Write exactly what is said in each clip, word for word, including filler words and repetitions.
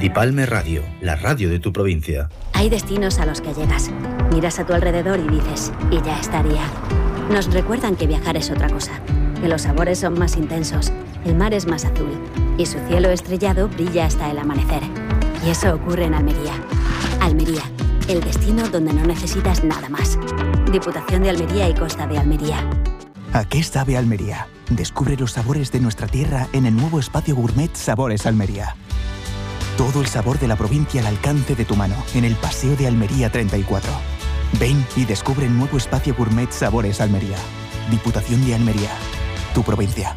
Dipalme Radio, la radio de tu provincia. Hay destinos a los que llegas, miras a tu alrededor y dices, y ya estaría. Nos recuerdan que viajar es otra cosa, que los sabores son más intensos, el mar es más azul y su cielo estrellado brilla hasta el amanecer. Y eso ocurre en Almería. Almería, el destino donde no necesitas nada más. Diputación de Almería y Costa de Almería. ¿A qué sabe Almería? Descubre los sabores de nuestra tierra en el nuevo espacio gourmet Sabores Almería. Todo el sabor de la provincia al alcance de tu mano, en el Paseo de Almería treinta y cuatro. Ven y descubre el nuevo espacio gourmet Sabores Almería. Diputación de Almería, tu provincia.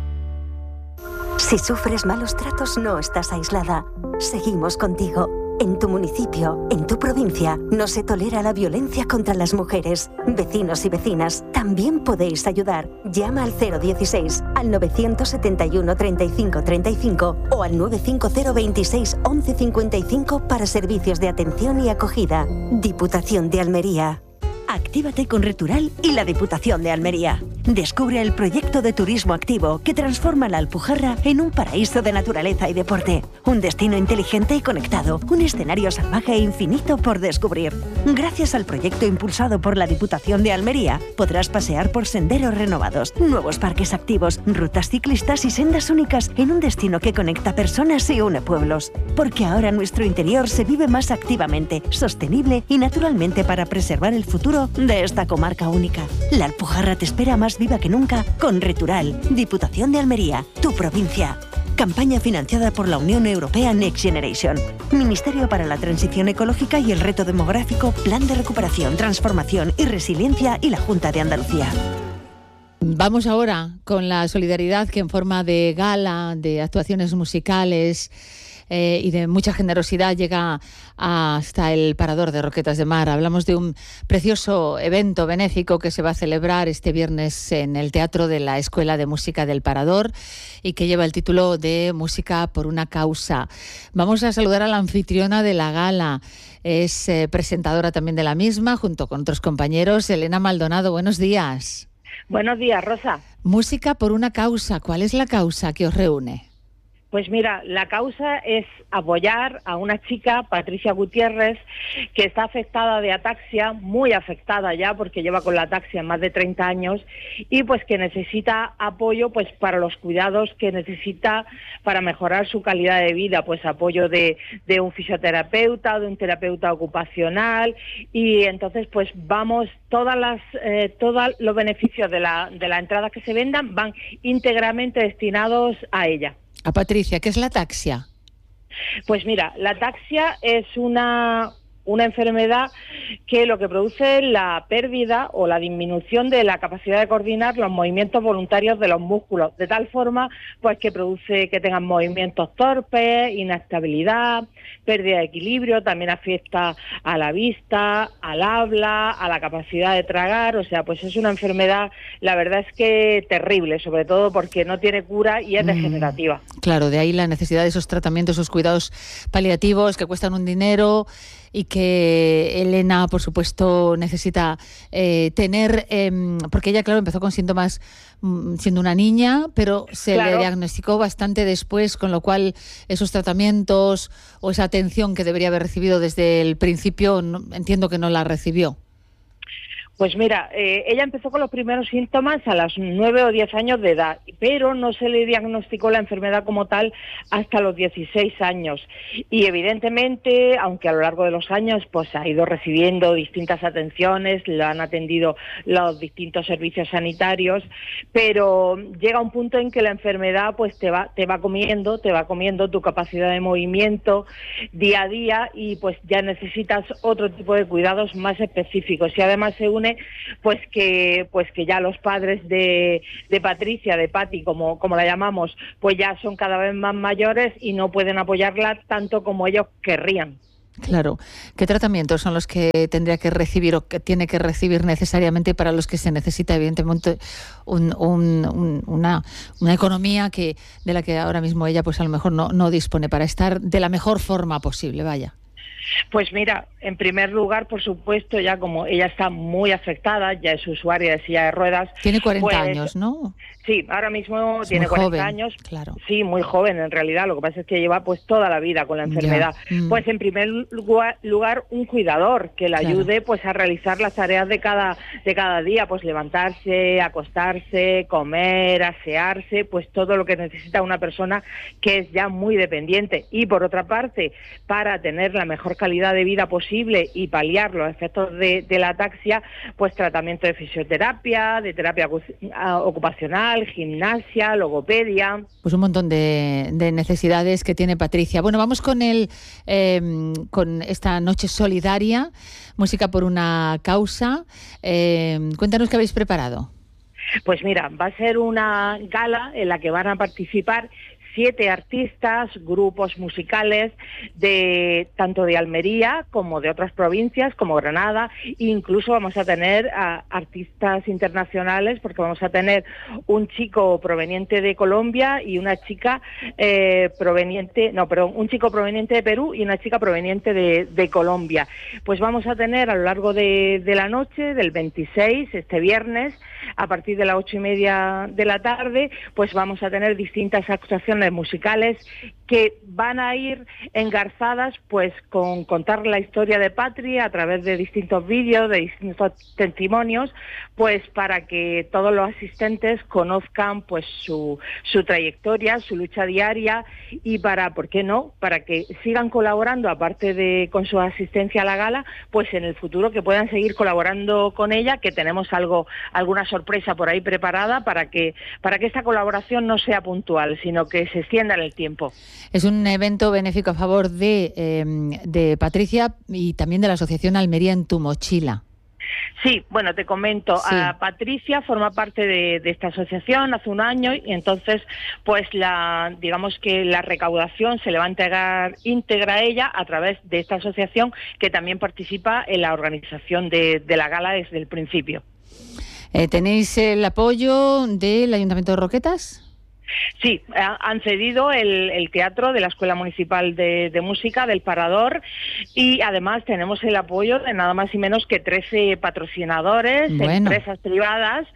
Si sufres malos tratos, no estás aislada. Seguimos contigo. En tu municipio, en tu provincia, no se tolera la violencia contra las mujeres. Vecinos y vecinas, también podéis ayudar. Llama al cero dieciséis, al novecientos setenta y uno treinta y cinco treinta y cinco o al nueve cinco cero veintiséis once cincuenta y cinco para servicios de atención y acogida. Diputación de Almería. Actívate con Retural y la Diputación de Almería. Descubre el proyecto de turismo activo que transforma la Alpujarra en un paraíso de naturaleza y deporte. Un destino inteligente y conectado. Un escenario salvaje e infinito por descubrir. Gracias al proyecto impulsado por la Diputación de Almería, podrás pasear por senderos renovados, nuevos parques activos, rutas ciclistas y sendas únicas en un destino que conecta personas y une pueblos. Porque ahora nuestro interior se vive más activamente, sostenible y naturalmente para preservar el futuro de esta comarca única. La Alpujarra te espera más viva que nunca con Retural, Diputación de Almería, tu provincia. Campaña financiada por la Unión Europea Next Generation. Ministerio para la Transición Ecológica y el Reto Demográfico, Plan de Recuperación, Transformación y Resiliencia y la Junta de Andalucía. Vamos ahora con la solidaridad que en forma de gala, de actuaciones musicales eh, y de mucha generosidad llega hasta el Parador de Roquetas de Mar. Hablamos de un precioso evento benéfico que se va a celebrar este viernes en el Teatro de la Escuela de Música del Parador y que lleva el título de Música por una causa. Vamos a saludar a la anfitriona de la gala. Es eh, presentadora también de la misma, junto con otros compañeros. Elena Maldonado, buenos días. Buenos días, Rosa. Música por una causa. ¿Cuál es la causa que os reúne? Pues mira, la causa es apoyar a una chica, Patricia Gutiérrez, que está afectada de ataxia, muy afectada ya, porque lleva con la ataxia más de treinta años, y pues que necesita apoyo pues para los cuidados que necesita para mejorar su calidad de vida, pues apoyo de, de un fisioterapeuta, de un terapeuta ocupacional, y entonces pues vamos, todas las eh, todos los beneficios de la, de la entrada que se vendan van íntegramente destinados a ella. A Patricia, ¿qué es la ataxia? Pues mira, la ataxia es una, una enfermedad que lo que produce es la pérdida o la disminución de la capacidad de coordinar los movimientos voluntarios de los músculos, de tal forma pues que produce que tengan movimientos torpes, inestabilidad, pérdida de equilibrio, también afecta a la vista, al habla, a la capacidad de tragar, o sea, pues es una enfermedad, la verdad es que terrible, sobre todo porque no tiene cura y es degenerativa. Mm, claro, de ahí la necesidad de esos tratamientos, esos cuidados paliativos que cuestan un dinero y que Elena, por supuesto, necesita eh, tener, eh, porque ella, claro, empezó con síntomas mm, siendo una niña, pero se claro. le diagnosticó bastante después, con lo cual esos tratamientos o esa atención que debería haber recibido desde el principio, no, entiendo que no la recibió. Pues mira, eh, ella empezó con los primeros síntomas a los nueve o diez años de edad, pero no se le diagnosticó la enfermedad como tal hasta los dieciséis años. Y evidentemente, aunque a lo largo de los años pues ha ido recibiendo distintas atenciones, lo han atendido los distintos servicios sanitarios, pero llega un punto en que la enfermedad pues te va, te va comiendo, te va comiendo tu capacidad de movimiento día a día y pues ya necesitas otro tipo de cuidados más específicos. Y además se une pues que pues que ya los padres de, de Patricia, de Pati, como, como la llamamos, pues ya son cada vez más mayores y no pueden apoyarla tanto como ellos querrían. Claro. ¿Qué tratamientos son los que tendría que recibir o que tiene que recibir necesariamente para los que se necesita, evidentemente, un, un, un, una, una economía que de la que ahora mismo ella pues a lo mejor no, no dispone para estar de la mejor forma posible, vaya? Pues mira, en primer lugar, por supuesto, ya como ella está muy afectada, ya es usuaria de silla de ruedas. Tiene cuarenta pues, años, ¿no? Sí, ahora mismo es tiene muy cuarenta joven, años. Claro. Sí, muy joven en realidad. Lo que pasa es que lleva pues toda la vida con la enfermedad. Mm. Pues en primer lugar, lugar un cuidador que le Claro. ayude pues a realizar las tareas de cada de cada día, pues levantarse, acostarse, comer, asearse, pues todo lo que necesita una persona que es ya muy dependiente. Y por otra parte, para tener la mejor calidad de vida posible y paliar los efectos de, de la ataxia, pues tratamiento de fisioterapia, de terapia ocupacional, gimnasia, logopedia. Pues un montón de, de necesidades que tiene Patricia. Bueno, vamos con el eh, con esta noche solidaria, música por una causa. Eh, cuéntanos qué habéis preparado. Pues mira, va a ser una gala en la que van a participar siete artistas, grupos musicales de tanto de Almería como de otras provincias como Granada, e incluso vamos a tener a artistas internacionales porque vamos a tener un chico proveniente de Colombia y una chica eh, proveniente, no, perdón, un chico proveniente de Perú y una chica proveniente de, de Colombia. Pues vamos a tener a lo largo de, de la noche, del veintiséis, este viernes, a partir de las ocho y media de la tarde, pues vamos a tener distintas actuaciones musicales que van a ir engarzadas pues con contar la historia de Patri a través de distintos vídeos, de distintos testimonios, pues para que todos los asistentes conozcan pues su, su trayectoria, su lucha diaria y para, ¿por qué no?, para que sigan colaborando, aparte de con su asistencia a la gala, pues en el futuro que puedan seguir colaborando con ella, que tenemos algo, alguna sorpresa por ahí preparada para que, para que esta colaboración no sea puntual, sino que se extienda en el tiempo. Es un evento benéfico a favor de, eh, de Patricia y también de la Asociación Almería en tu mochila. Sí, bueno, te comento, sí. a Patricia forma parte de, de esta asociación hace un año y entonces, pues la, digamos que la recaudación se le va a entregar íntegra a ella a través de esta asociación que también participa en la organización de, de la gala desde el principio. Eh, ¿Tenéis el apoyo del Ayuntamiento de Roquetas? Sí, han cedido el, el teatro de la Escuela Municipal de, de Música del Parador y además tenemos el apoyo de nada más y menos que trece patrocinadores, bueno. empresas privadas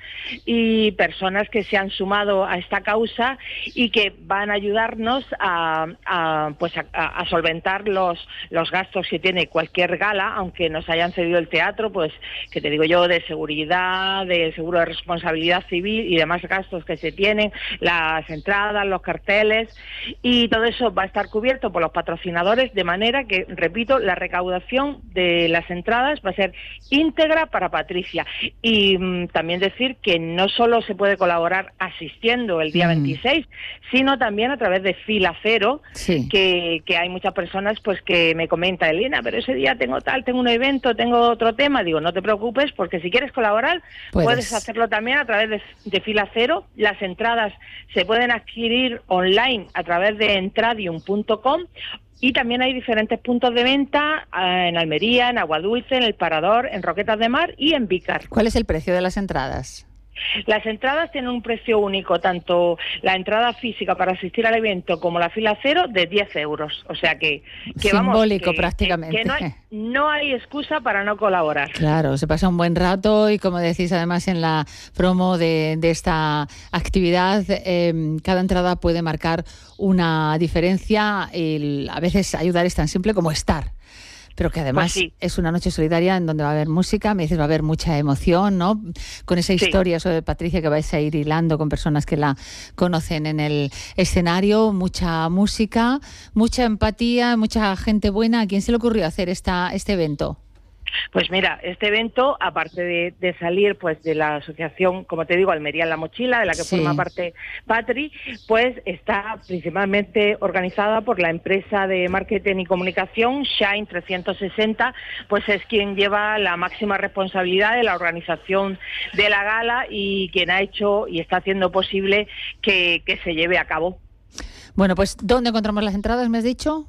y personas que se han sumado a esta causa y que van a ayudarnos a, a, pues a, a solventar los, los gastos que tiene cualquier gala, aunque nos hayan cedido el teatro, pues que te digo yo, de seguridad, de seguro de responsabilidad civil y demás gastos que se tienen, la las entradas, los carteles y todo eso va a estar cubierto por los patrocinadores de manera que, repito, la recaudación de las entradas va a ser íntegra para Patricia y mmm, también decir que no solo se puede colaborar asistiendo el día mm. veintiséis, sino también a través de Fila Cero, sí. que, que hay muchas personas pues que me comentan, Elena, pero ese día tengo tal, tengo un evento, tengo otro tema, digo, no te preocupes porque si quieres colaborar puedes, puedes hacerlo también a través de, de Fila Cero, las entradas se pueden adquirir online a través de entradium punto com y también hay diferentes puntos de venta eh, en Almería, en Aguadulce, en El Parador, en Roquetas de Mar y en Vícar. ¿Cuál es el precio de las entradas? Las entradas tienen un precio único, tanto la entrada física para asistir al evento como la fila cero, de diez euros. O sea que, que simbólico vamos, que, prácticamente. Que, que no, hay, no hay excusa para no colaborar. Claro, se pasa un buen rato y como decís además en la promo de, de esta actividad, eh, cada entrada puede marcar una diferencia. El, a veces ayudar es tan simple como estar. Pero que además pues sí. es una noche solidaria en donde va a haber música, me dices va a haber mucha emoción, ¿no? Con esa historia sí. sobre Patricia que vais a ir hilando con personas que la conocen en el escenario, mucha música, mucha empatía, mucha gente buena. ¿A quién se le ocurrió hacer esta, este evento? Pues mira, este evento, aparte de, de salir pues de la asociación, como te digo, Almería en la mochila, de la que sí. forma parte Patri, pues está principalmente organizada por la empresa de marketing y comunicación Shine trescientos sesenta, pues es quien lleva la máxima responsabilidad de la organización de la gala y quien ha hecho y está haciendo posible que, que se lleve a cabo. Bueno, pues ¿dónde encontramos las entradas, me has dicho?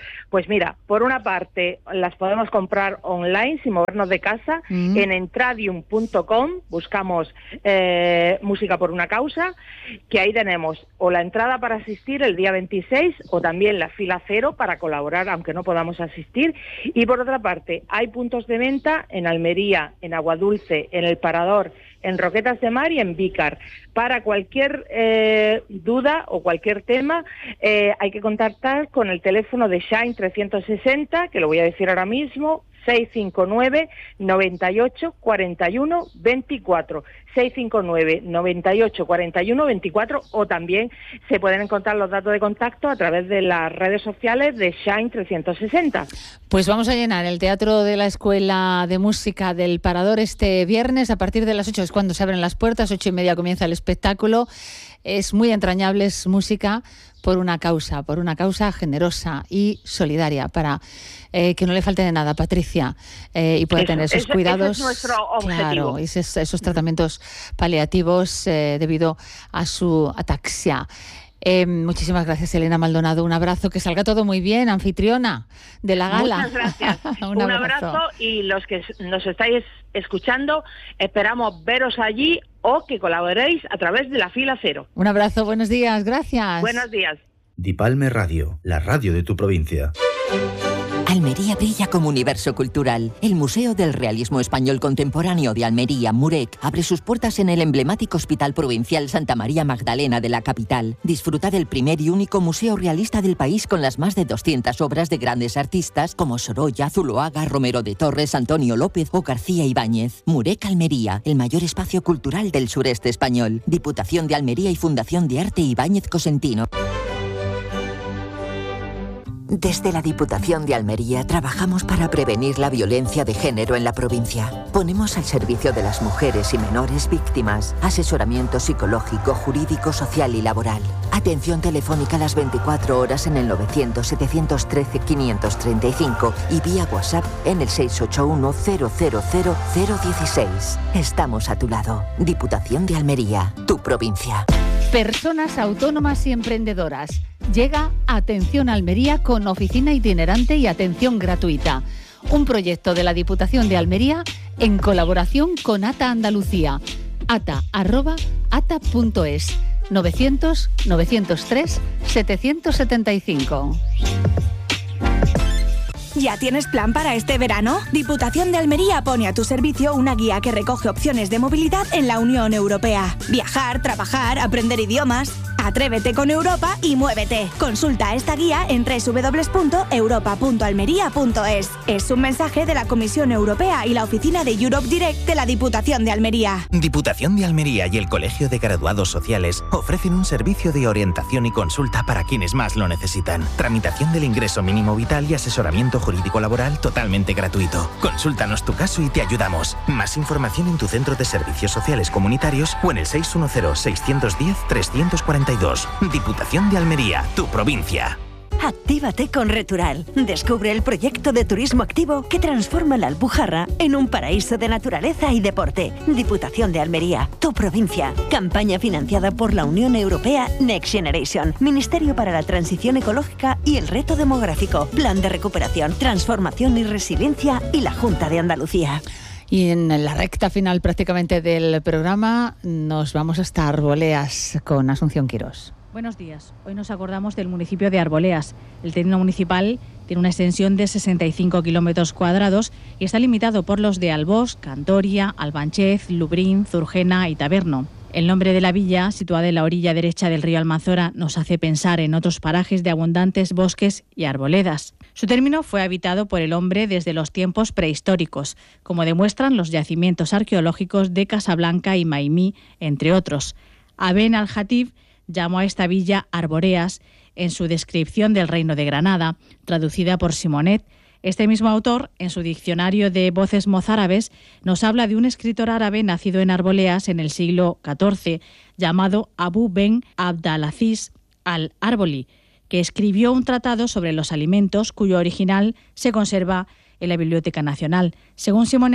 Pues mira, por una parte las podemos comprar online sin movernos de casa, mm. en entradium punto com, buscamos eh, Música por una causa, que ahí tenemos o la entrada para asistir el día veintiséis o también la fila cero para colaborar aunque no podamos asistir. Y por otra parte, hay puntos de venta en Almería, en Aguadulce, en El Parador, en Roquetas de Mar y en Vícar. Para cualquier eh, duda o cualquier tema eh, hay que contactar con el teléfono de Shine trescientos sesenta, que lo voy a decir ahora mismo, seis cinco nueve, noventa y ocho, cuarenta y uno, veinticuatro, seis cinco nueve, noventa y ocho, cuarenta y uno, veinticuatro, o también se pueden encontrar los datos de contacto a través de las redes sociales de Shine trescientos sesenta. Pues vamos a llenar el Teatro de la Escuela de Música del Parador este viernes a partir de las ocho, es cuando se abren las puertas, ocho y media comienza el espectáculo. Es muy entrañable, es música por una causa, por una causa generosa y solidaria, para eh, que no le falte de nada, Patricia, eh, y pueda eso, tener esos eso, cuidados. Ese es nuestro objetivo. Claro, esos, esos tratamientos paliativos eh, debido a su ataxia. Eh, muchísimas gracias, Elena Maldonado. Un abrazo, que salga todo muy bien, anfitriona de la gala. Muchas gracias. Un, Un abrazo. abrazo, y los que nos estáis escuchando, esperamos veros allí o que colaboréis a través de la fila cero. Un abrazo, buenos días, gracias. Buenos días. Dipalme Radio, la radio de tu provincia. Almería brilla como universo cultural. El Museo del Realismo Español Contemporáneo de Almería, MUREC, abre sus puertas en el emblemático Hospital Provincial Santa María Magdalena de la capital. Disfruta del primer y único museo realista del país, con las más de doscientas obras de grandes artistas como Sorolla, Zuloaga, Romero de Torres, Antonio López o García Ibáñez. MUREC Almería, el mayor espacio cultural del sureste español. Diputación de Almería y Fundación de Arte Ibáñez Cosentino. Desde la Diputación de Almería trabajamos para prevenir la violencia de género en la provincia. Ponemos al servicio de las mujeres y menores víctimas asesoramiento psicológico, jurídico, social y laboral. Atención telefónica las veinticuatro horas en el novecientos, setecientos trece, quinientos treinta y cinco y vía WhatsApp en el seis ocho uno, cero cero cero, cero dieciséis. Estamos a tu lado. Diputación de Almería, tu provincia. Personas autónomas y emprendedoras. Llega Atención Almería con oficina itinerante y atención gratuita. Un proyecto de la Diputación de Almería en colaboración con ATA Andalucía. ata arroba ata punto es. novecientos, novecientos tres, setecientos setenta y cinco. ¿Ya tienes plan para este verano? Diputación de Almería pone a tu servicio una guía que recoge opciones de movilidad en la Unión Europea. Viajar, trabajar, aprender idiomas. Atrévete con Europa y muévete. Consulta esta guía en doble u doble u doble u punto europa punto almería punto es. Es un mensaje de la Comisión Europea y la oficina de Europe Direct de la Diputación de Almería. Diputación de Almería y el Colegio de Graduados Sociales ofrecen un servicio de orientación y consulta para quienes más lo necesitan. Tramitación del ingreso mínimo vital y asesoramiento jurídico laboral totalmente gratuito. Consúltanos tu caso y te ayudamos. Más información en tu centro de servicios sociales comunitarios o en el seis uno cero, seis uno cero, tres cuatro dos. Diputación de Almería, tu provincia. Actívate con Retural. Descubre el proyecto de turismo activo que transforma la Alpujarra en un paraíso de naturaleza y deporte. Diputación de Almería, tu provincia. Campaña financiada por la Unión Europea Next Generation, Ministerio para la Transición Ecológica y el Reto Demográfico, Plan de Recuperación, Transformación y Resiliencia y la Junta de Andalucía. Y en la recta final prácticamente del programa nos vamos hasta Arboleas con Asunción Quirós. Buenos días. Hoy nos acordamos del municipio de Arboleas. El término municipal tiene una extensión de sesenta y cinco kilómetros cuadrados y está limitado por los de Albós, Cantoria, Albanchez, Lubrín, Zurgena y Taberno. El nombre de la villa, situada en la orilla derecha del río Almanzora, nos hace pensar en otros parajes de abundantes bosques y arboledas. Su término fue habitado por el hombre desde los tiempos prehistóricos, como demuestran los yacimientos arqueológicos de Casablanca y Maimí, entre otros. Aben al-Hatib llamó a esta villa Arboreas en su descripción del Reino de Granada, traducida por Simonet. Este mismo autor, en su diccionario de voces mozárabes, nos habla de un escritor árabe nacido en Arboleas en el siglo catorce, llamado Abu Ben Abdalaziz al-Arboli, que escribió un tratado sobre los alimentos cuyo original se conserva en la Biblioteca Nacional. Según Simonet,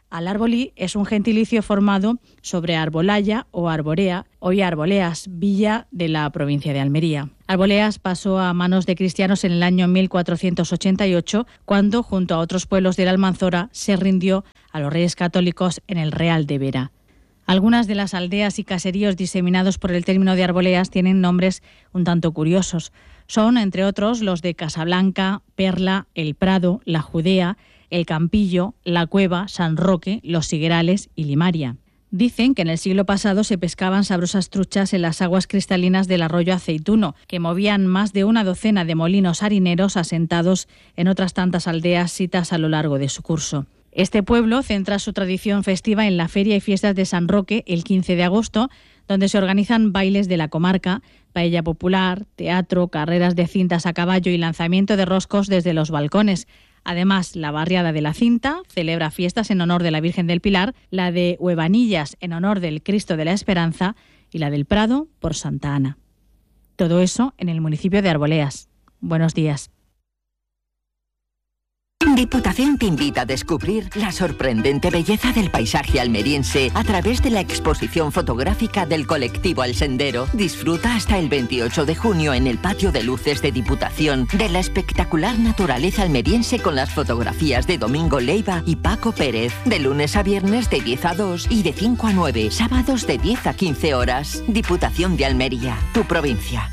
Alárbolí es un gentilicio formado sobre Arbolaya o Arborea, hoy Arboleas, villa de la provincia de Almería. Arboleas pasó a manos de cristianos en el año mil cuatrocientos ochenta y ocho, cuando, junto a otros pueblos de la Almanzora, se rindió a los reyes católicos en el Real de Vera. Algunas de las aldeas y caseríos diseminados por el término de Arboleas tienen nombres un tanto curiosos. Son, entre otros, los de Casablanca, Perla, El Prado, La Judea, El Campillo, La Cueva, San Roque, Los Siguerales y Limaria. Dicen que en el siglo pasado se pescaban sabrosas truchas en las aguas cristalinas del arroyo Aceituno, que movían más de una docena de molinos harineros asentados en otras tantas aldeas sitas a lo largo de su curso. Este pueblo centra su tradición festiva en la Feria y Fiestas de San Roque el quince de agosto, donde se organizan bailes de la comarca, paella popular, teatro, carreras de cintas a caballo y lanzamiento de roscos desde los balcones. Además, la barriada de la Cinta celebra fiestas en honor de la Virgen del Pilar, la de Huevanillas en honor del Cristo de la Esperanza y la del Prado por Santa Ana. Todo eso en el municipio de Arboleas. Buenos días. Diputación te invita a descubrir la sorprendente belleza del paisaje almeriense a través de la exposición fotográfica del colectivo Al Sendero. Disfruta hasta el veintiocho de junio en el patio de luces de Diputación de la espectacular naturaleza almeriense con las fotografías de Domingo Leiva y Paco Pérez. De lunes a viernes de diez a dos y de cinco a nueve, sábados de diez a quince horas. Diputación de Almería, tu provincia.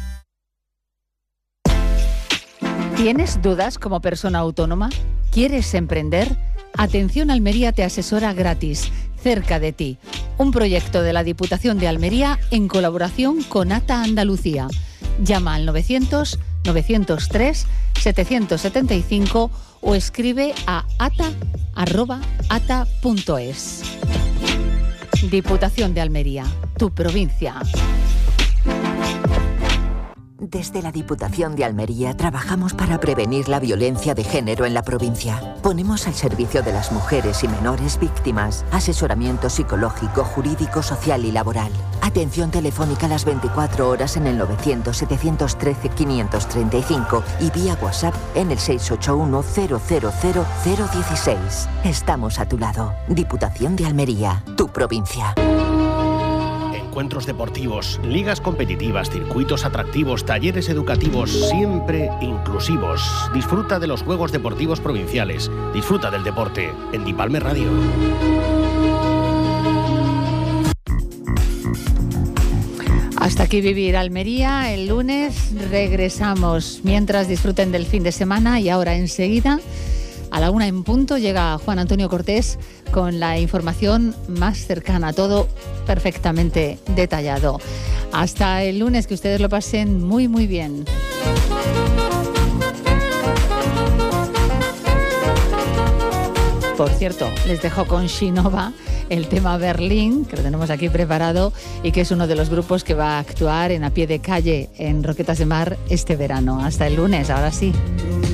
¿Tienes dudas como persona autónoma? ¿Quieres emprender? Atención Almería te asesora gratis, cerca de ti. Un proyecto de la Diputación de Almería en colaboración con ATA Andalucía. Llama al novecientos, novecientos tres, setecientos setenta y cinco o escribe a ata arroba ata punto es. Diputación de Almería, tu provincia. Desde la Diputación de Almería trabajamos para prevenir la violencia de género en la provincia. Ponemos al servicio de las mujeres y menores víctimas asesoramiento psicológico, jurídico, social y laboral. Atención telefónica las veinticuatro horas en el novecientos, setecientos trece, quinientos treinta y cinco y vía WhatsApp en el seis ocho uno, cero cero cero, cero dieciséis. Estamos a tu lado. Diputación de Almería, tu provincia. Encuentros deportivos, ligas competitivas, circuitos atractivos, talleres educativos, siempre inclusivos. Disfruta de los Juegos Deportivos Provinciales. Disfruta del deporte en Dipalme Radio. Hasta aquí Vivir Almería. El lunes regresamos. Mientras, disfruten del fin de semana y ahora enseguida, a la una en punto, llega Juan Antonio Cortés con la información más cercana, todo perfectamente detallado. Hasta el lunes, que ustedes lo pasen muy, muy bien. Por cierto, les dejo con Shinova el tema Berlín, que lo tenemos aquí preparado y que es uno de los grupos que va a actuar en A Pie de Calle en Roquetas de Mar este verano. Hasta el lunes, ahora sí.